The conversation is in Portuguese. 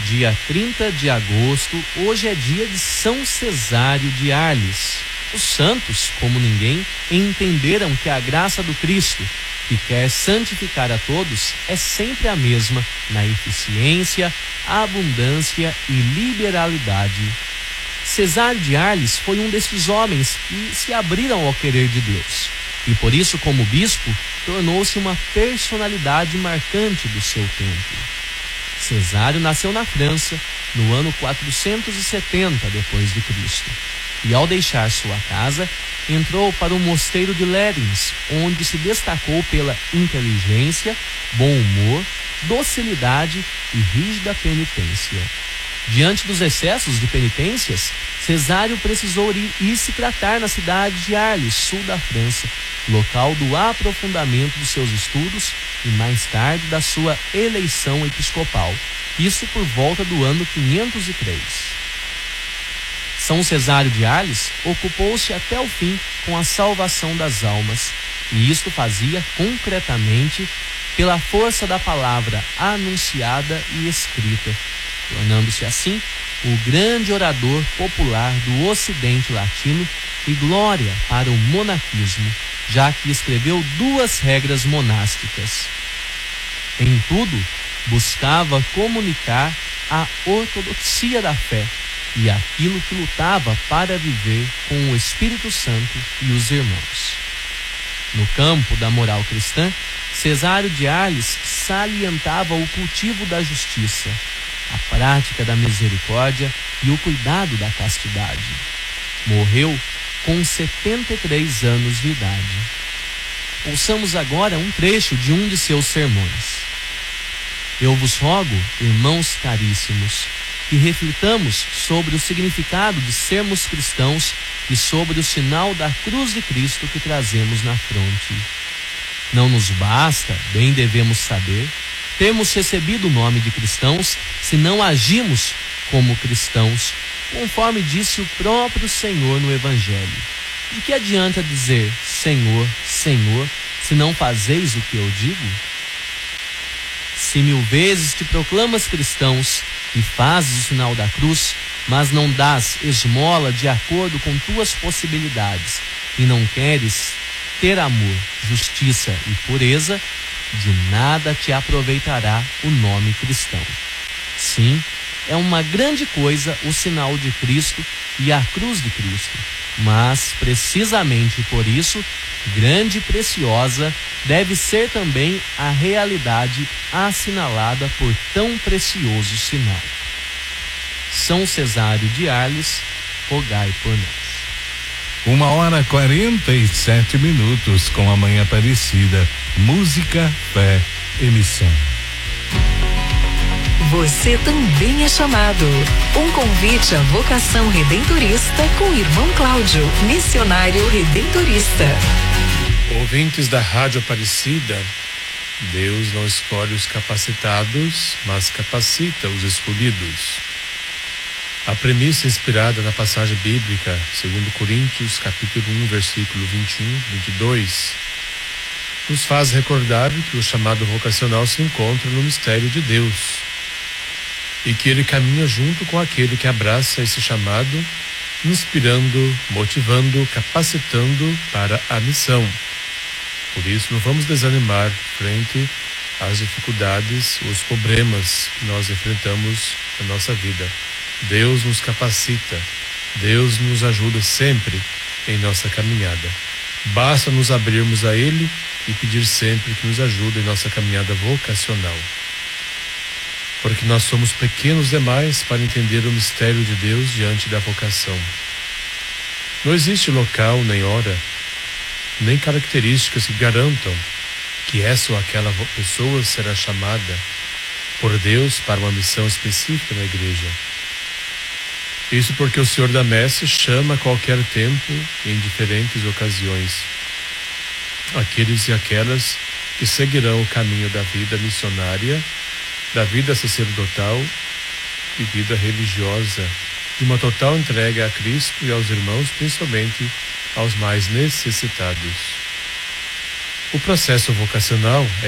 dia 30 de agosto, hoje é dia de São Cesário de Arles. Os santos, como ninguém, entenderam que a graça do Cristo, que quer santificar a todos, é sempre a mesma na eficiência, abundância e liberalidade. Cesário de Arles foi um desses homens que se abriram ao querer de Deus e, por isso, como bispo, tornou-se uma personalidade marcante do seu tempo. Cesário nasceu na França no ano 470 depois de Cristo e, ao deixar sua casa, entrou para o mosteiro de Lerins, onde se destacou pela inteligência, bom humor, docilidade e rígida penitência. Diante dos excessos de penitências, Cesário precisou ir se tratar na cidade de Arles, sul da França, local do aprofundamento dos seus estudos e mais tarde da sua eleição episcopal, isso por volta do ano 503. São Cesário de Arles ocupou-se até o fim com a salvação das almas, e isto fazia concretamente pela força da palavra anunciada e escrita, tornando-se assim o grande orador popular do Ocidente Latino e glória para o monaquismo, já que escreveu 2 regras monásticas. Em tudo, buscava comunicar a ortodoxia da fé e aquilo que lutava para viver com o Espírito Santo e os irmãos. No campo da moral cristã, Cesário de Arles salientava o cultivo da justiça, a prática da misericórdia e o cuidado da castidade. Morreu com 73 anos de idade. Ouçamos agora um trecho de um de seus sermões. Eu vos rogo, irmãos caríssimos, que reflitamos sobre o significado de sermos cristãos e sobre o sinal da cruz de Cristo que trazemos na fronte. Não nos basta, bem devemos saber, termos recebido o nome de cristãos se não agimos como cristãos, conforme disse o próprio Senhor no Evangelho. De que adianta dizer Senhor, Senhor, se não fazeis o que eu digo? Se 1000 vezes te proclamas cristãos e fazes o sinal da cruz, mas não dás esmola de acordo com tuas possibilidades e não queres ter amor, justiça e pureza, de nada te aproveitará o nome cristão. Sim, é uma grande coisa o sinal de Cristo e a cruz de Cristo, mas precisamente por isso, grande e preciosa deve ser também a realidade assinalada por tão precioso sinal. São Cesário de Arles, rogai por nós. 1h47 com a Manhã Aparecida. Música, fé e missão. Você também é chamado. Um convite à vocação redentorista com o irmão Cláudio, missionário redentorista. Ouvintes da Rádio Aparecida, Deus não escolhe os capacitados, mas capacita os escolhidos. A premissa inspirada na passagem bíblica, 2 Coríntios, capítulo 1, versículo 21, 22, nos faz recordar que o chamado vocacional se encontra no mistério de Deus e que ele caminha junto com aquele que abraça esse chamado, inspirando, motivando, capacitando para a missão. Por isso, não vamos desanimar frente às dificuldades, os problemas que nós enfrentamos na nossa vida. Deus nos capacita, Deus nos ajuda sempre em nossa caminhada. Basta nos abrirmos a Ele e pedir sempre que nos ajude em nossa caminhada vocacional. Porque nós somos pequenos demais para entender o mistério de Deus diante da vocação. Não existe local, nem hora, nem características que garantam que essa ou aquela pessoa será chamada por Deus para uma missão específica na igreja. Isso porque o Senhor da Messe chama a qualquer tempo e em diferentes ocasiões aqueles e aquelas que seguirão o caminho da vida missionária, da vida sacerdotal e vida religiosa, de uma total entrega a Cristo e aos irmãos, principalmente aos mais necessitados. O processo vocacional é